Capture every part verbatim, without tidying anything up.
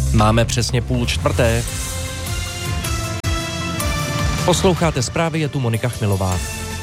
Máme přesně půl čtvrté. Posloucháte zprávy, je tu Monika Chmilová.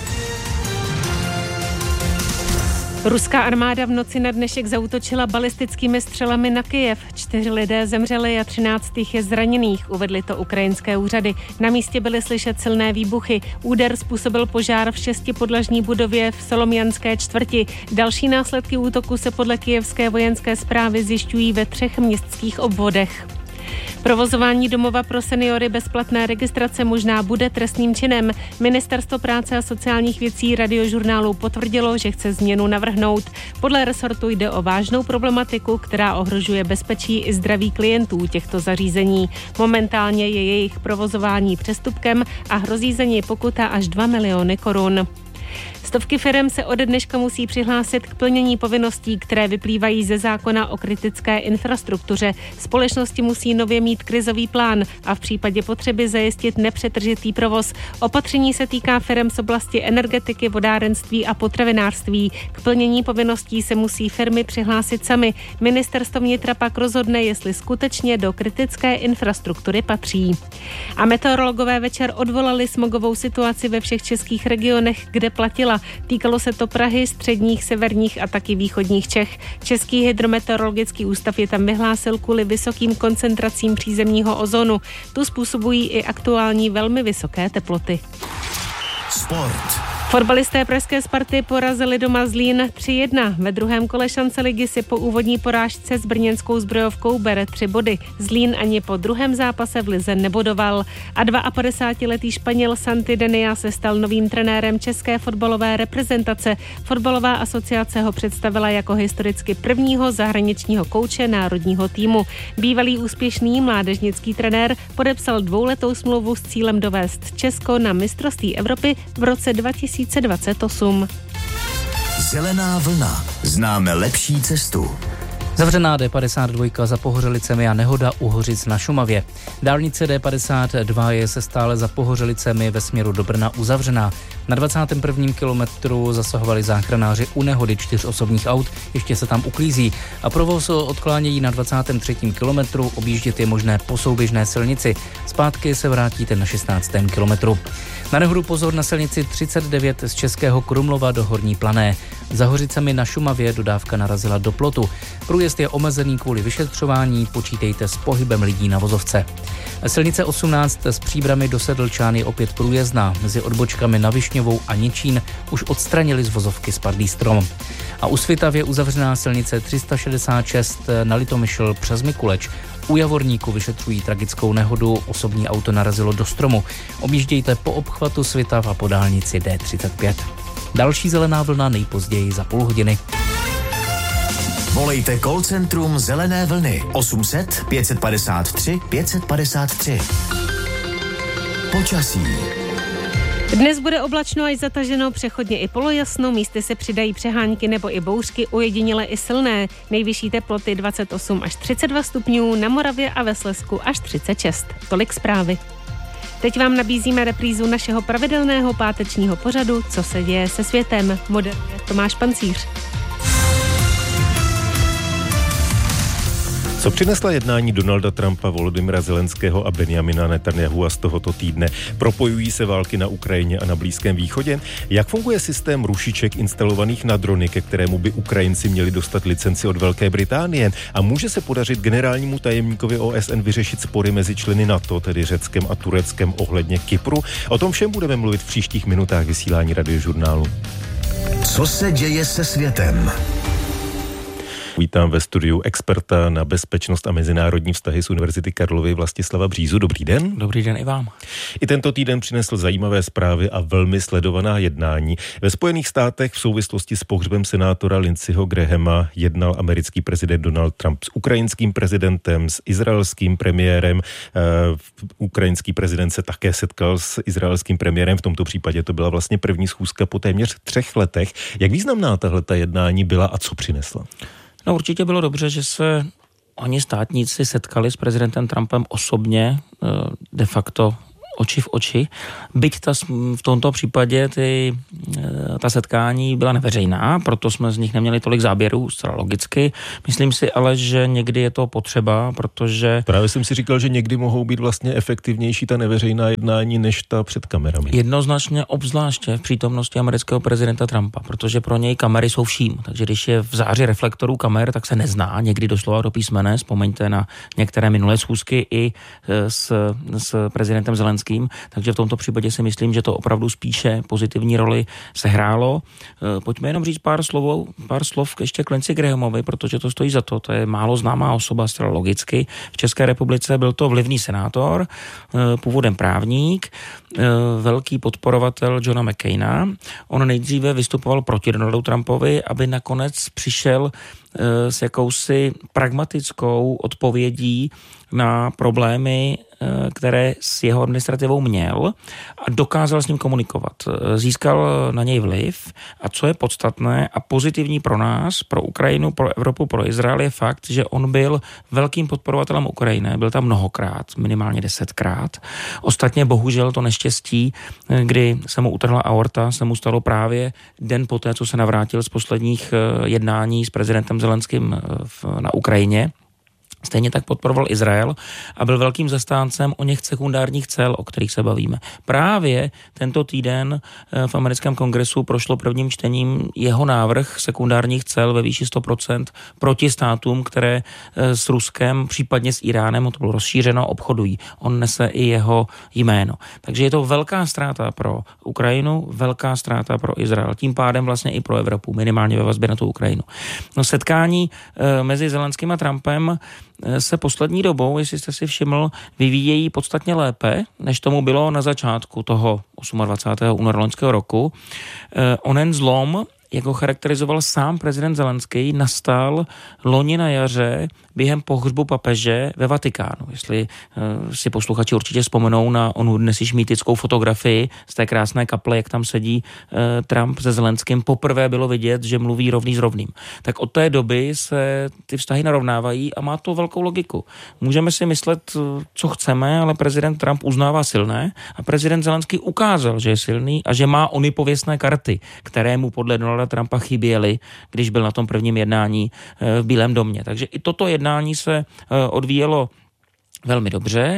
Ruská armáda v noci na dnešek zaútočila balistickými střelami na Kyjev. Čtyři lidé zemřeli a třináct jich je zraněných, uvedly to ukrajinské úřady. Na místě byly slyšet silné výbuchy. Úder způsobil požár v šestipodlažní budově v Solomjanské čtvrti. Další následky útoku se podle kyjevské vojenské správy zjišťují ve třech městských obvodech. Provozování domova pro seniory bezplatné registrace možná bude trestným činem. Ministerstvo práce a sociálních věcí Radiožurnálu potvrdilo, že chce změnu navrhnout. Podle resortu jde o vážnou problematiku, která ohrožuje bezpečí i zdraví klientů těchto zařízení. Momentálně je jejich provozování přestupkem a hrozí za něj pokuta až dva miliony korun. Stovky firem se ode dneška musí přihlásit k plnění povinností, které vyplývají ze zákona o kritické infrastruktuře. Společnosti musí nově mít krizový plán a v případě potřeby zajistit nepřetržitý provoz. Opatření se týká firem z oblasti energetiky, vodárenství a potravinářství. K plnění povinností se musí firmy přihlásit sami. Ministerstvo vnitra pak rozhodne, jestli skutečně do kritické infrastruktury patří. A meteorologové večer odvolali smogovou situaci ve všech českých regionech, kde platila. Týkalo se to Prahy, středních, severních a taky východních Čech. Český hydrometeorologický ústav je tam vyhlásil kvůli vysokým koncentracím přízemního ozonu. Tu způsobují i aktuální velmi vysoké teploty. Sport. Fotbalisté pražské Sparty porazili doma Zlín tři jedna. Ve druhém kole šance ligy si po úvodní porážce s brněnskou Zbrojovkou bere tři body. Zlín ani po druhém zápase v lize nebodoval. A padesátiletý Španěl Santi Denia se stal novým trenérem české fotbalové reprezentace. Fotbalová asociace ho představila jako historicky prvního zahraničního kouče národního týmu. Bývalý úspěšný mládežnický trenér podepsal dvouletou smlouvu s cílem dovést Česko na mistrovství Evropy v roce dva tisíce dvacet osm. Zelená vlna. Známe lepší cestu. Zavřená D padesát dva za Pohořelicemi a nehoda u Hořic na Šumavě. Dálnice D padesát dva je se stále za Pohořelicemi ve směru do Brna uzavřená. Na dvacátém prvním kilometru zasahovali záchranáři u nehody čtyř osobních aut, ještě se tam uklízí. A provoz odklánějí na dvacátém třetím kilometru, objíždět je možné po souběžné silnici. Zpátky se vrátíte na šestnáctém kilometru. Na nehodu pozor na silnici třicet devět z Českého Krumlova do Horní Plané. Za Hořicemi na Šumavě dodávka narazila do plotu. Průjezd je omezený kvůli vyšetřování, počítejte s pohybem lidí na vozovce. Silnice osmnáct z Příbrami do Sedlčán je opět průjezdná. Mezi odbočkami na Višňovou a Ničín už odstranili z vozovky spadlý strom. A u Svitavy je uzavřená silnice tři sta šedesát šest na Litomyšl přes Mikuleč. U Javorníku vyšetřují tragickou nehodu, osobní auto narazilo do stromu. Objíždějte po obchvatu Svitav a po dálnici D třicet pět. Další zelená vlna nejpozději za půl hodiny. Volejte call centrum Zelené vlny osm set pět padesát tři pět padesát tři. Počasí. Dnes bude oblačno až zataženo, přechodně i polojasno, místy se přidají přehánky nebo i bouřky, ojediněle i silné. Nejvyšší teploty dvacet osm až třicet dva stupňů, na Moravě a ve Slezsku až třicet šest. Tolik zprávy. Teď vám nabízíme reprízu našeho pravidelného pátečního pořadu Co se děje se světem. Moderuje Tomáš Pancíř. Co přinesla jednání Donalda Trumpa, Volodymyra Zelenského a Benjamina Netanjahua z tohoto týdne? Propojují se války na Ukrajině a na Blízkém východě? Jak funguje systém rušiček instalovaných na drony, ke kterému by Ukrajinci měli dostat licenci od Velké Británie? A může se podařit generálnímu tajemníkovi O S N vyřešit spory mezi členy NATO, tedy Řeckem a Tureckem ohledně Kypru? O tom všem budeme mluvit v příštích minutách vysílání Radiožurnálu. Co se děje se světem? Vítám ve studiu experta na bezpečnost a mezinárodní vztahy z Univerzity Karlovy Vlastislava Břízu. Dobrý den. Dobrý den i vám. I tento týden přinesl zajímavé zprávy a velmi sledovaná jednání. Ve Spojených státech v souvislosti s pohřbem senátora Lindseyho Grahama jednal americký prezident Donald Trump s ukrajinským prezidentem, s izraelským premiérem. Ukrajinský prezident se také setkal s izraelským premiérem. V tomto případě to byla vlastně první schůzka po téměř třech letech. Jak významná tahleta jednání byla a co přinesla? No určitě bylo dobře, že se oni státníci setkali s prezidentem Trumpem osobně, de facto oči v oči. Byť ta, v tomto případě ty, ta setkání byla neveřejná, proto jsme z nich neměli tolik záběrů, zcela logicky. Myslím si ale, že někdy je to potřeba, protože... Právě jsem si říkal, že někdy mohou být vlastně efektivnější ta neveřejná jednání než ta před kamerami. Jednoznačně, obzvláště v přítomnosti amerického prezidenta Trumpa, protože pro něj kamery jsou vším. Takže když je v záři reflektorů kamer, tak se nezná někdy doslova do písmene. Vzpomeňte na některé minulé schůzky i s, s prezidentem Zelenským. Takže v tomto případě si myslím, že to opravdu spíše pozitivní roli sehrálo. Pojďme jenom říct pár slov, pár slov ještě k Lindsey Grahamovi, protože to stojí za to. To je málo známá osoba, zcela logicky. V České republice byl to vlivný senátor, původem právník, velký podporovatel Johna McCaina. On nejdříve vystupoval proti Donaldu Trumpovi, aby nakonec přišel s jakousi pragmatickou odpovědí na problémy, které s jeho administrativou měl a dokázal s ním komunikovat. Získal na něj vliv a co je podstatné a pozitivní pro nás, pro Ukrajinu, pro Evropu, pro Izrael je fakt, že on byl velkým podporovatelem Ukrajiny. Byl tam mnohokrát, minimálně desetkrát. Ostatně bohužel to neštěstí, kdy se mu utrhla aorta, se mu stalo právě den poté, co se navrátil z posledních jednání s prezidentem Zelenským na Ukrajině. Stejně tak podporoval Izrael a byl velkým zastáncem o něch sekundárních cel, o kterých se bavíme. Právě tento týden v americkém kongresu prošlo prvním čtením jeho návrh sekundárních cel ve výši sto procent proti státům, které s Ruskem, případně s Iránem, to bylo rozšířeno, obchodují. On nese i jeho jméno. Takže je to velká ztráta pro Ukrajinu, velká ztráta pro Izrael. Tím pádem vlastně i pro Evropu, minimálně ve vazbě na tu Ukrajinu. No, setkání mezi Zelenským a Trumpem se poslední dobou, jestli jste si všiml, vyvíjejí podstatně lépe, než tomu bylo na začátku toho dvacátého osmého února loňského roku. Onen zlom, jak ho charakterizoval sám prezident Zelenský, nastal loni na jaře během pohřbu papeže ve Vatikánu. Jestli uh, si posluchači určitě vzpomenou na onu dnes již mýtickou fotografii z té krásné kaple, jak tam sedí uh, Trump se Zelenským. Poprvé bylo vidět, že mluví rovný s rovným. Tak od té doby se ty vztahy narovnávají a má to velkou logiku. Můžeme si myslet, co chceme, ale prezident Trump uznává silné a prezident Zelenský ukázal, že je silný a že má ony pověstné karty, které mu podle Donalda Trumpa chyběly, když byl na tom prvním jednání uh, v Bílém domě. Takže i toto jednání jednání se odvíjelo velmi dobře.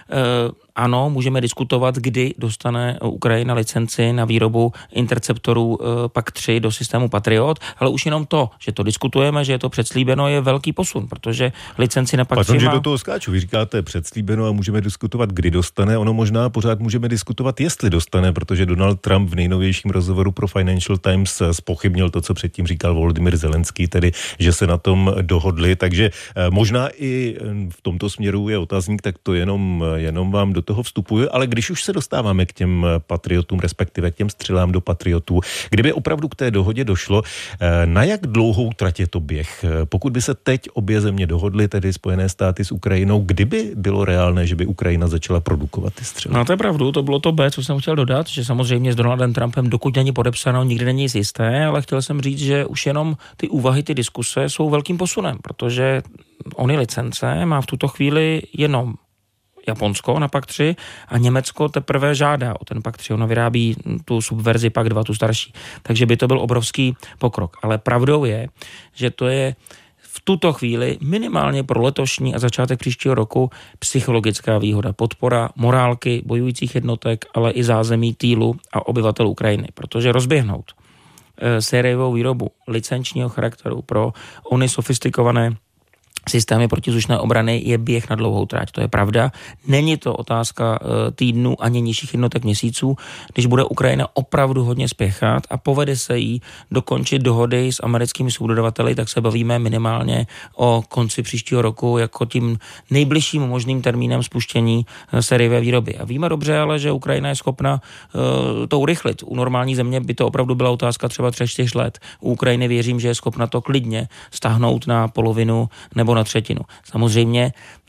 Ano, můžeme diskutovat, kdy dostane Ukrajina licenci na výrobu interceptorů P A C tři do systému Patriot, ale už jenom to, že to diskutujeme, že je to předslíbeno, je velký posun, protože licenci na P A C tři má... že do toho skáču, vy říkáte předslíbeno a můžeme diskutovat, kdy dostane, ono možná pořád můžeme diskutovat, jestli dostane, protože Donald Trump v nejnovějším rozhovoru pro Financial Times zpochybnil to, co předtím říkal Volodymyr Zelenský, tedy, že se na tom dohodli, takže možná i v tomto směru je otázník, tak to jenom, jenom vám do toho vstupuje, ale když už se dostáváme k těm patriotům, respektive k těm střelám do patriotů, kdyby opravdu k té dohodě došlo, na jak dlouhou trať je to běh? Pokud by se teď obě země dohodly, tedy Spojené státy s Ukrajinou, kdyby bylo reálné, že by Ukrajina začala produkovat ty střely? No to je pravdu, to bylo to B, co jsem chtěl dodat, že samozřejmě s Donaldem Trumpem, dokud není podepsáno, nikdy není nic jisté, ale chtěl jsem říct, že už jenom ty úvahy, ty diskuse jsou velkým posunem, protože ony licence má v tuto chvíli jenom Japonsko na P A C tři a Německo teprve žádá o ten P A C tři. Ono vyrábí tu subverzi P A C dva, tu starší. Takže by to byl obrovský pokrok. Ale pravdou je, že to je v tuto chvíli minimálně pro letošní a začátek příštího roku psychologická výhoda. Podpora morálky bojujících jednotek, ale i zázemí týlu a obyvatel Ukrajiny. Protože rozběhnout e, sériovou výrobu licenčního charakteru pro ony sofistikované systémy protizdušné obrany je běh na dlouhou tráť. To je pravda. Není to otázka týdnů ani nižších jednotek měsíců. Když bude Ukrajina opravdu hodně spěchat a povede se jí dokončit dohody s americkými subdodavateli, tak se bavíme minimálně o konci příštího roku jako tím nejbližším možným termínem spuštění sériové výroby. A víme dobře, ale že Ukrajina je schopna uh, to urychlit. U normální země by to opravdu byla otázka třeba tři čtyři let. U Ukrajiny věřím, že je schopna to klidně stáhnout na polovinu nebo na třetinu. Samozřejmě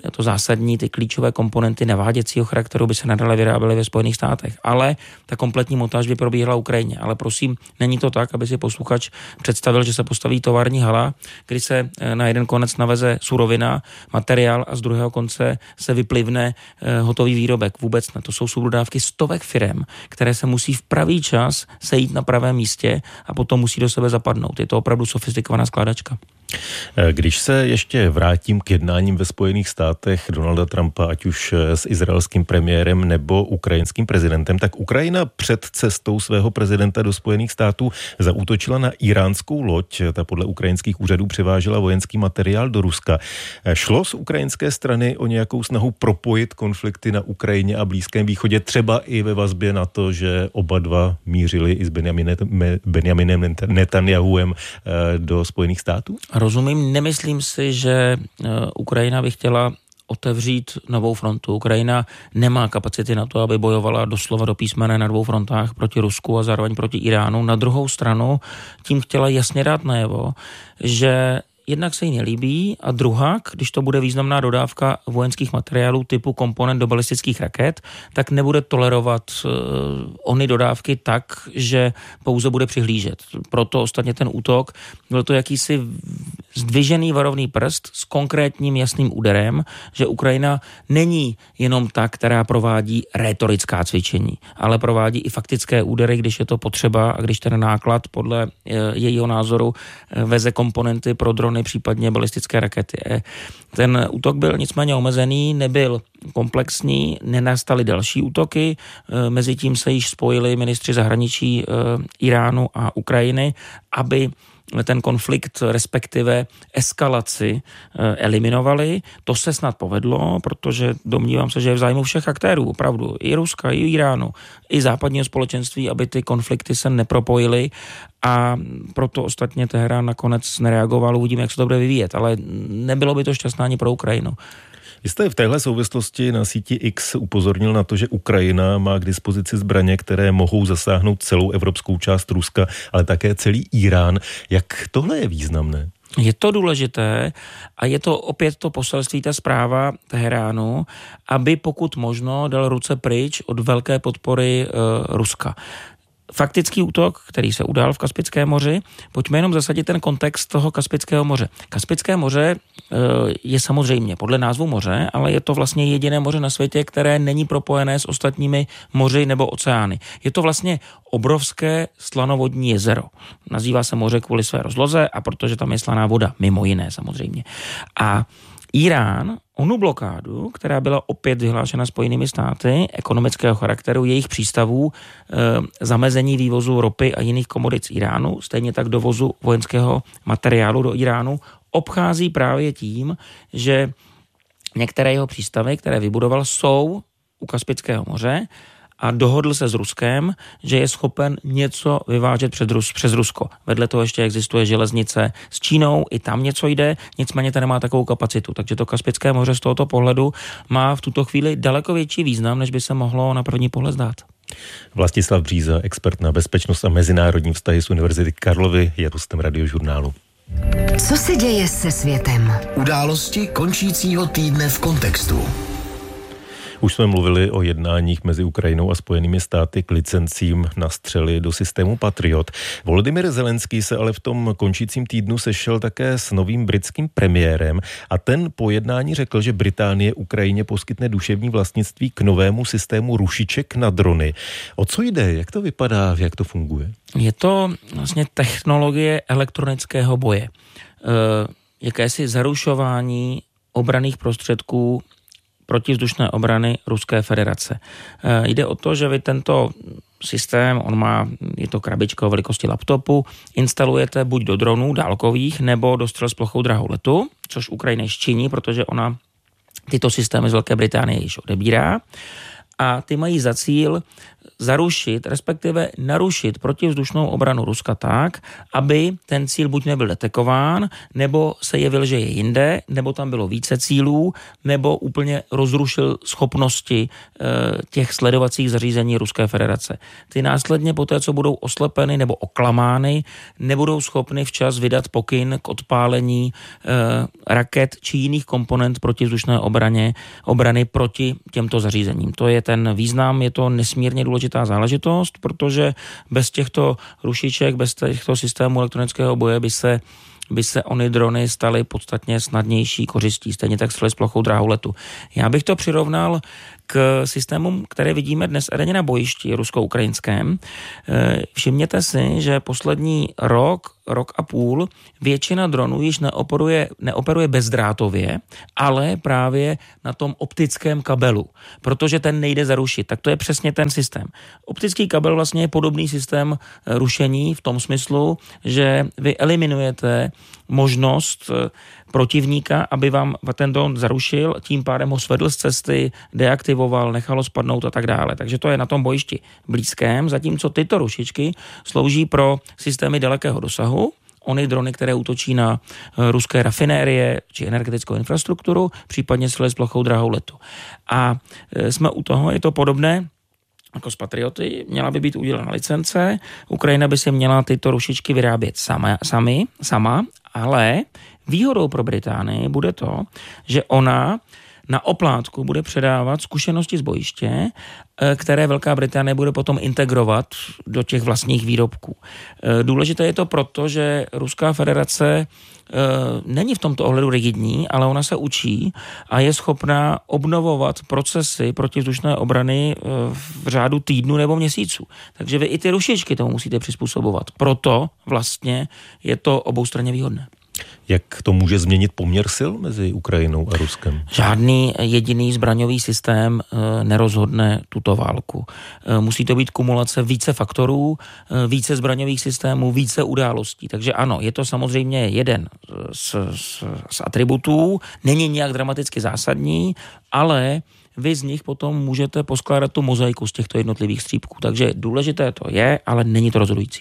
to zásadní, ty klíčové komponenty naváděcího charakteru by se nadále vyráběly ve Spojených státech, ale ta kompletní montáž by probíhala Ukrajině. Ale prosím, není to tak, aby si posluchač představil, že se postaví tovární hala, kdy se na jeden konec naveze surovina, materiál a z druhého konce se vyplivne hotový výrobek. Vůbec ne. To jsou subdodávky stovek firem, které se musí v pravý čas sejít na pravém místě a potom musí do sebe zapadnout. Je to opravdu sofistikovaná skládačka. Když se ještě vrátím k jednáním ve Spojených státech Donalda Trumpa, ať už s izraelským premiérem nebo ukrajinským prezidentem, tak Ukrajina před cestou svého prezidenta do Spojených států zaútočila na iránskou loď. Ta podle ukrajinských úřadů převážela vojenský materiál do Ruska. Šlo z ukrajinské strany o nějakou snahu propojit konflikty na Ukrajině a Blízkém východě, třeba i ve vazbě na to, že oba dva mířili i s Benjaminem Netanjahuem do Spojených států? Rozumím, nemyslím si, že Ukrajina by chtěla otevřít novou frontu. Ukrajina nemá kapacity na to, aby bojovala doslova do písmene na dvou frontách proti Rusku a zároveň proti Iránu. Na druhou stranu tím chtěla jasně dát najevo, že jednak se jí nelíbí a druhá, když to bude významná dodávka vojenských materiálů typu komponent do balistických raket, tak nebude tolerovat uh, ony dodávky tak, že pouze bude přihlížet. Proto ostatně ten útok byl to jakýsi zdvižený varovný prst s konkrétním jasným úderem, že Ukrajina není jenom ta, která provádí rétorická cvičení, ale provádí i faktické údery, když je to potřeba a když ten náklad podle uh, jejího názoru uh, veze komponenty pro drony, případně balistické rakety. Ten útok byl nicméně omezený, nebyl komplexní, nenastaly další útoky, mezitím se již spojili ministři zahraničí Iránu a Ukrajiny, aby ten konflikt, respektive eskalaci eliminovali. To se snad povedlo, protože domnívám se, že je v zájmu všech aktérů, opravdu, i Ruska, i Iránu, i západního společenství, aby ty konflikty se nepropojily a proto ostatně Teherán nakonec nereagoval, uvidíme, jak se to bude vyvíjet, ale nebylo by to šťastné ani pro Ukrajinu. Vy jste v téhle souvislosti na síti X upozornil na to, že Ukrajina má k dispozici zbraně, které mohou zasáhnout celou evropskou část Ruska, ale také celý Irán. Jak tohle je významné? Je to důležité a je to opět to poselství, ta zpráva Teheránu, aby pokud možno dal ruce pryč od velké podpory e, Ruska. Faktický útok, který se udál v Kaspickém moři, pojďme jenom zasadit ten kontext toho Kaspického moře. Kaspické moře je samozřejmě podle názvu moře, ale je to vlastně jediné moře na světě, které není propojené s ostatními moři nebo oceány. Je to vlastně obrovské slanovodní jezero. Nazývá se moře kvůli své rozloze a protože tam je slaná voda, mimo jiné samozřejmě. A Irán onu blokádu, která byla opět vyhlášena Spojenými státy, ekonomického charakteru, jejich přístavů, e, zamezení vývozu ropy a jiných komodit z Iránu, stejně tak dovozu vojenského materiálu do Iránu, obchází právě tím, že některé jeho přístavy, které vybudoval, jsou u Kaspického moře a dohodl se s Ruskem, že je schopen něco vyvážet před Rus, přes Rusko. Vedle toho ještě existuje železnice s Čínou, i tam něco jde, nicméně to nemá takovou kapacitu. Takže to Kaspické moře z tohoto pohledu má v tuto chvíli daleko větší význam, než by se mohlo na první pohled zdát. Vlastislav Bříza, expert na bezpečnost a mezinárodní vztahy z Univerzity Karlovy, je hostem Radiožurnálu. Co se děje se světem? Události končícího týdne v kontextu. Už jsme mluvili o jednáních mezi Ukrajinou a Spojenými státy k licencím na střely do systému Patriot. Volodymyr Zelenský se ale v tom končícím týdnu sešel také s novým britským premiérem a ten po jednání řekl, že Británie Ukrajině poskytne duševní vlastnictví k novému systému rušiček na drony. O co jde? Jak to vypadá? Jak to funguje? Je to vlastně technologie elektronického boje. E, jakési zarušování obranných prostředků protivzdušné obrany Ruské federace. E, jde o to, že vy tento systém, on má, je to krabička o velikosti laptopu, instalujete buď do dronů dálkových, nebo do střel s plochou drahou letu, což Ukrajina již činí, protože ona tyto systémy z Velké Británie již odebírá. a ty mají za cíl zarušit, respektive narušit protivzdušnou obranu Ruska tak, aby ten cíl buď nebyl detekován, nebo se jevil, že je jinde, nebo tam bylo více cílů, nebo úplně rozrušil schopnosti e, těch sledovacích zařízení Ruské federace. Ty následně po té, co budou oslepeny nebo oklamány, nebudou schopny včas vydat pokyn k odpálení e, raket či jiných komponent protivzdušné obraně, obrany proti těmto zařízením. To je ten význam, je to nesmírně důležitá záležitost, protože bez těchto rušiček, bez těchto systémů elektronického boje by se by se ony drony staly podstatně snadnější kořistí, stejně tak střely s plochou dráhou letu. Já bych to přirovnal k systémům, které vidíme dnes denně na bojišti rusko-ukrajinském. Všimněte si, že poslední rok, rok a půl většina dronů již neoperuje, neoperuje bezdrátově, ale právě na tom optickém kabelu, protože ten nejde zarušit. Tak to je přesně ten systém. Optický kabel vlastně je podobný systém rušení v tom smyslu, že vy eliminujete možnost protivníka, aby vám ten dron zarušil, tím pádem ho svedl z cesty, deaktivoval, nechalo spadnout a tak dále. Takže to je na tom bojišti blízkém, zatímco tyto rušičky slouží pro systémy dalekého dosahu, ony drony, které útočí na ruské rafinérie či energetickou infrastrukturu, případně střely s plochou dráhou letu. A jsme u toho, je to podobné jako z Patrioty, měla by být udělena licence, Ukrajina by si měla tyto rušičky vyrábět sama, sami, sama, ale výhodou pro Británii bude to, že ona na oplátku bude předávat zkušenosti z bojiště, které Velká Británie bude potom integrovat do těch vlastních výrobků. Důležité je to proto, že Ruská federace není v tomto ohledu rigidní, ale ona se učí a je schopná obnovovat procesy protivzdušné obrany v řádu týdnu nebo měsíců. Takže vy i ty rušičky tomu musíte přizpůsobovat. Proto vlastně je to oboustranně výhodné. Jak to může změnit poměr sil mezi Ukrajinou a Ruskem? Žádný jediný zbraňový systém e, nerozhodne tuto válku. E, musí to být kumulace více faktorů, e, více zbraňových systémů, více událostí. Takže ano, je to samozřejmě jeden z, z, z atributů, není nějak dramaticky zásadní, ale vy z nich potom můžete poskládat tu mozaiku z těchto jednotlivých střípků. Takže důležité to je, ale není to rozhodující.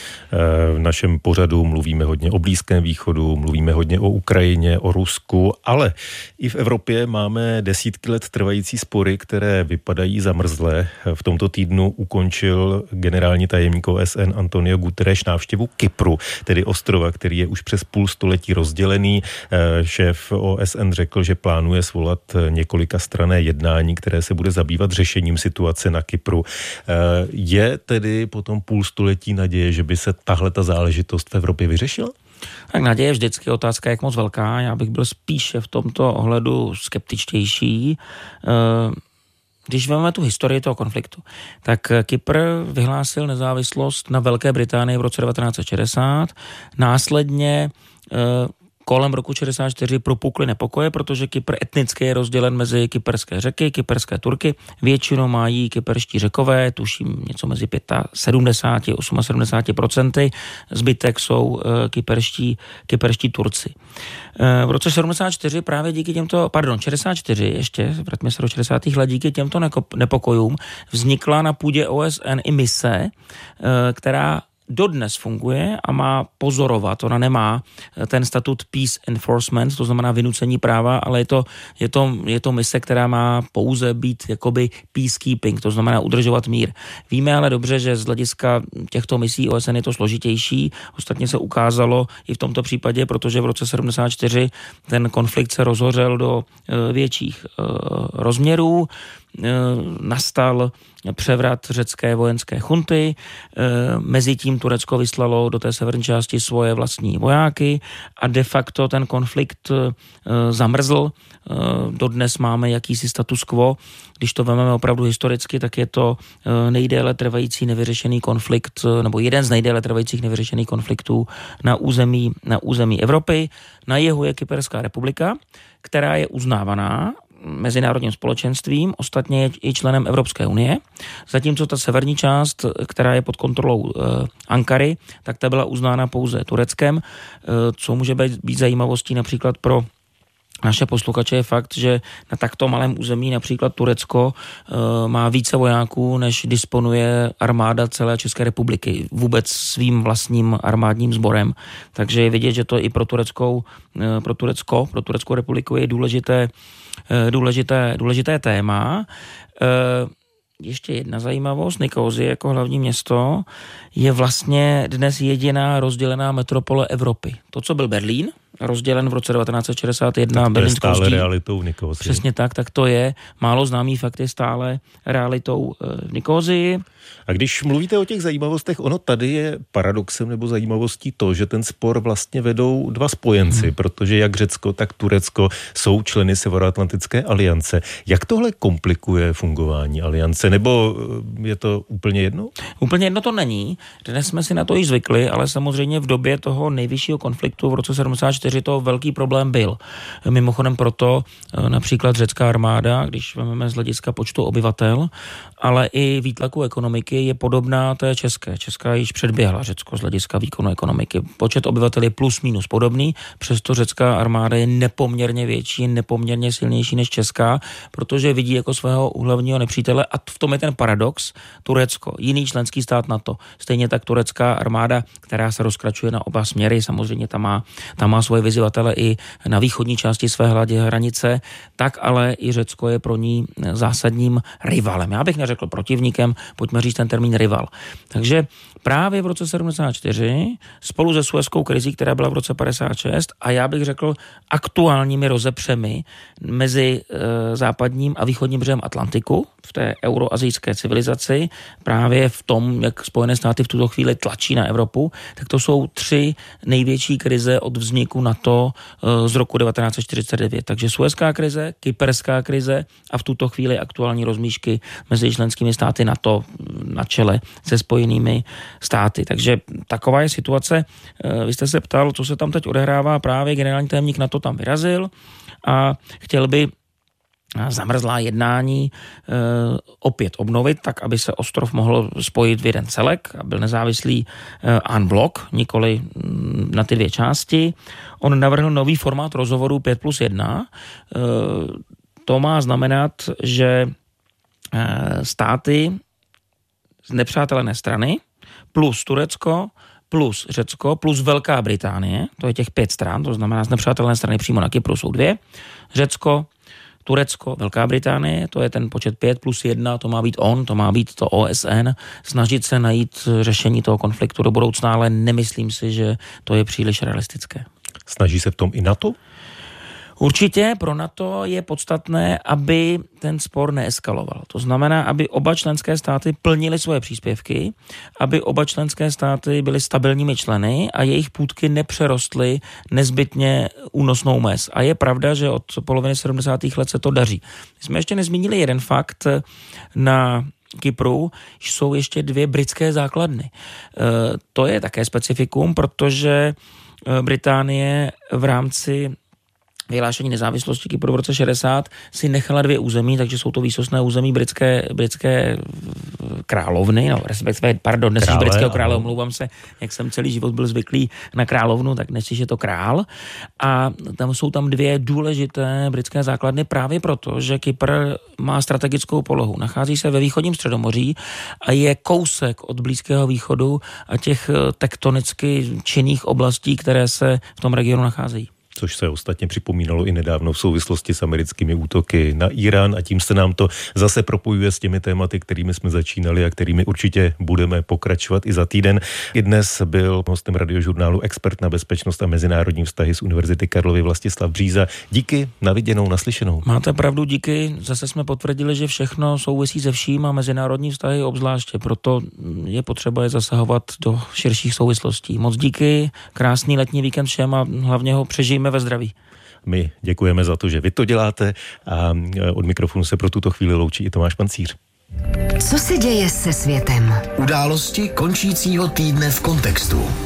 V našem pořadu mluvíme hodně o Blízkém východu, mluvíme hodně o Ukrajině, o Rusku, ale i v Evropě máme desítky let trvající spory, které vypadají zamrzlé. V tomto týdnu ukončil generální tajemník O S N Antonio Guterres návštěvu Kypru, tedy ostrova, který je už přes půl století rozdělený. Šéf O S N řekl, že plánuje svolat několika stranné jednání, které se bude zabývat řešením situace na Kypru. Je tedy po tom půl století naděje, že by se tahle ta záležitost v Evropě vyřešila? Tak naděje vždycky otázka, jak moc velká. Já bych byl spíše v tomto ohledu skeptičtější. Když vezmeme tu historii toho konfliktu, tak Kypr vyhlásil nezávislost na Velké Británii v roce devatenáct set šedesát. Následně kolem roku šedesát čtyři propukly nepokoje, protože Kypr etnicky je rozdělen mezi kyperské Řeky, kyperské Turky. Většinou mají kyperští Řekové, tuším něco mezi sedmdesát pět až sedmdesát osm procenty. Zbytek jsou kyperští, kyperští Turci. V roce sedmdesát čtyři právě díky těmto, pardon, šedesát čtyři ještě, vraťme se do šedesátých let, díky těmto nepokojům vznikla na půdě O S N i mise, která dodnes funguje a má pozorovat. Ona nemá ten statut peace enforcement, to znamená vynucení práva, ale je to, je to, je to mise, která má pouze být jakoby peacekeeping, to znamená udržovat mír. Víme ale dobře, že z hlediska těchto misí O S N je to složitější. Ostatně se ukázalo i v tomto případě, protože v roce sedmdesát čtyři ten konflikt se rozhořel do větších rozměrů. Nastal převrat řecké vojenské chunty, mezitím Turecko vyslalo do té severní části svoje vlastní vojáky a de facto ten konflikt zamrzl. Dodnes máme jakýsi status quo. Když to vezmeme opravdu historicky, tak je to nejdéle trvající nevyřešený konflikt, nebo jeden z nejdéle trvajících nevyřešených konfliktů na území, na území Evropy. Na jihu je Kyperská republika, která je uznávaná mezinárodním společenstvím, ostatně je i členem Evropské unie. Zatímco ta severní část, která je pod kontrolou e, Ankary, tak ta byla uznána pouze Tureckem, e, co může být, být zajímavostí například pro naše posluchače je fakt, že na takto malém území například Turecko e, má více vojáků, než disponuje armáda celé České republiky, vůbec svým vlastním armádním sborem. Takže je vidět, že to i pro Tureckou, e, pro Turecko, pro Tureckou republiku je důležité, e, důležité, důležité téma. E, Ještě jedna zajímavost, Nikózie jako hlavní město je vlastně dnes jediná rozdělená metropole Evropy. To, co byl Berlín, rozdělen v roce devatenáct set šedesát jedna berlínskou zdí. Stále realitou v Nikózii. Přesně tak, tak to je. Málo známý fakt je stále realitou v Nikózii. A když mluvíte o těch zajímavostech, ono tady je paradoxem nebo zajímavostí to, že ten spor vlastně vedou dva spojenci, hmm. protože jak Řecko, tak Turecko jsou členy Severoatlantické aliance. Jak tohle komplikuje fungování aliance, nebo je to úplně jedno? Úplně jedno to není. Dnes jsme si na to již zvykli, ale samozřejmě v době toho nejvyššího konfliktu v roce sedmdesát čtyři to velký problém byl. Mimochodem proto například řecká armáda, když vezmeme z hlediska počtu obyvatel, ale i výtlaku ekonomiky je podobná té české. Česká již předběhla Řecko z hlediska výkonu ekonomiky. Počet obyvatel je plus minus podobný, přesto řecká armáda je nepoměrně větší, nepoměrně silnější než česká, protože vidí jako svého hlavního nepřítele a v tom je ten paradox. Turecko, jiný členský stát NATO, stejně tak turecká armáda, která se rozkračuje na oba směry, samozřejmě tam má, tam má svoje vyzývatele i na východní části své hladě hranice, tak ale i Řecko je pro ní zásadním rivalem. Já bych neřekl protivníkem, pojďme říct ten termín rival. Takže právě v roce sedmdesát čtyři spolu se Suezskou krizí, která byla v roce padesát šest a já bych řekl aktuálními rozepřemi mezi e, západním a východním břehem Atlantiku v té euroazijské civilizaci, právě v tom, jak Spojené státy v tuto chvíli tlačí na Evropu, tak to jsou tři největší krize od vzniku NATO e, z roku devatenáct set čtyřicet devět. Takže Suezská krize, Kyperská krize a v tuto chvíli aktuální rozmíšky mezi členskými státy NATO na čele se Spojenými státy. Takže taková je situace. Vy jste se ptal, co se tam teď odehrává. Právě generální tajemník NATO tam vyrazil a chtěl by zamrzlá jednání e, opět obnovit, tak aby se ostrov mohl spojit v jeden celek a byl nezávislý e, en bloc, nikoli m, na ty dvě části. On navrhl nový formát rozhovoru pět plus jedna. E, to má znamenat, že e, státy z nepřátelené strany plus Turecko plus Řecko plus Velká Británie, to je těch pět stran, to znamená z nepřátelené strany přímo na Kypru jsou dvě, Řecko, Turecko, Velká Británie, to je ten počet pět plus jedna, to má být on, to má být to O S N, snažit se najít řešení toho konfliktu do budoucna, ale nemyslím si, že to je příliš realistické. Snaží se v tom i NATO? Určitě pro NATO je podstatné, aby ten spor neeskaloval. To znamená, aby oba členské státy plnily svoje příspěvky, aby oba členské státy byly stabilními členy a jejich půdky nepřerostly nezbytně únosnou mez. A je pravda, že od poloviny sedmdesátých let se to daří. My jsme ještě nezmínili jeden fakt. Na Kypru jsou ještě dvě britské základny. E, to je také specifikum, protože Británie v rámci vyhlášení nezávislosti Kypru v roce šedesát si nechala dvě území, takže jsou to výsostné území britské, britské královny, no respektive, pardon, dnes Krále, britského krále, omlouvám se, jak jsem celý život byl zvyklý na královnu, tak dnes je to král. A tam jsou tam dvě důležité britské základny právě proto, že Kypr má strategickou polohu. Nachází se ve východním Středomoří a je kousek od Blízkého východu a těch tektonicky činných oblastí, které se v tom regionu nacházejí. Což se ostatně připomínalo i nedávno v souvislosti s americkými útoky na Irán a tím se nám to zase propojuje s těmi tématy, kterými jsme začínali a kterými určitě budeme pokračovat i za týden. I dnes byl hostem Radiožurnálu expert na bezpečnost a mezinárodní vztahy z Univerzity Karlovy Vlastislav Bříza. Díky, na viděnou, naslyšenou. Máte pravdu, díky. Zase jsme potvrdili, že všechno souvisí se vším a mezinárodní vztahy obzvláště. Proto je potřeba je zasahovat do širších souvislostí. Moc díky, krásný letní víkend všem a hlavně ho přežijme ve zdraví. My děkujeme za to, že vy to děláte a od mikrofonu se pro tuto chvíli loučí i Tomáš Pancíř. Co se děje se světem? Události končícího týdne v kontextu.